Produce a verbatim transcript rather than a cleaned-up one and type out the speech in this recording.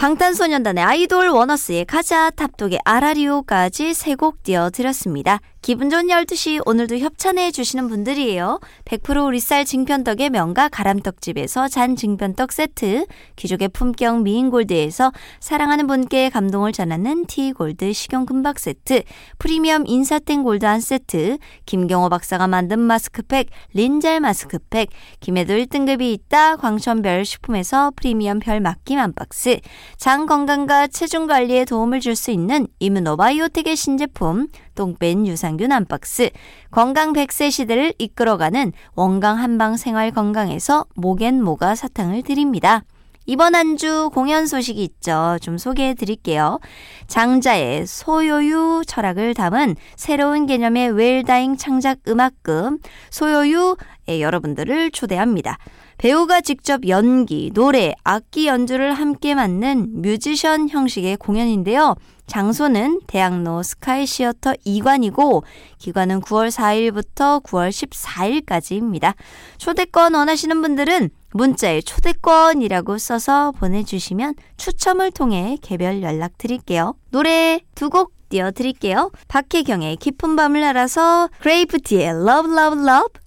방탄소년단의 아이돌, 워너스의 가자, 탑독의 아라리오까지 세 곡 띄워드렸습니다. 기분 좋은 열두 시 오늘도 협찬해 주시는 분들이에요. 백 퍼센트 우리쌀 징편떡의 명가 가람떡집에서 잔 징편떡 세트, 귀족의 품격 미인골드에서 사랑하는 분께 감동을 전하는 티골드 식용금박 세트, 프리미엄 인사땡 골드 한 세트, 김경호 박사가 만든 마스크팩 린젤 마스크팩, 김해도 일 등급이 있다 광천별 식품에서 프리미엄 별 맡김 한 박스, 장 건강과 체중 관리에 도움을 줄 수 있는 이뮤노바이오텍의 신제품 똥뺀 유산균 한 박스, 건강 백 세 시대를 이끌어가는 원강 한방 생활 건강에서 목앤모가 사탕을 드립니다. 이번 한 주 공연 소식이 있죠. 좀 소개해 드릴게요. 장자의 소요유 철학을 담은 새로운 개념의 웰다잉 창작 음악금 소요유에 여러분들을 초대합니다. 배우가 직접 연기, 노래, 악기 연주를 함께 맡는 뮤지션 형식의 공연인데요. 장소는 대학로 스카이시어터 이 관이고 기간은 구월 사일부터 구월 십사일까지입니다. 초대권 원하시는 분들은 문자에 초대권이라고 써서 보내주시면 추첨을 통해 개별 연락드릴게요. 노래 두 곡 띄워드릴게요. 박혜경의 깊은 밤을 알아서, 그레이프티의 Love Love Love,